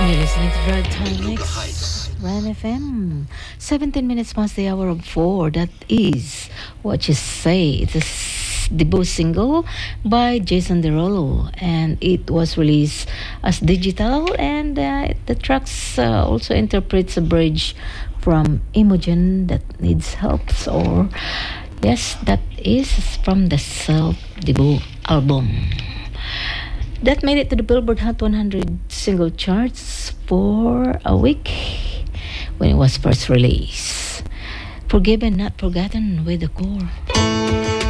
You're listening to Drive Time Mix, Ran FM. 17 minutes past the hour of 4. That is What You Say. It's a debut single by Jason Derulo, and it was released as digital. And the tracks also interprets a bridge from Imogen that needs help. Or yes, that is from the self debut album. That made it to the Billboard Hot 100 single charts for a week when it was first released. Forgiven, Not Forgotten with the Core.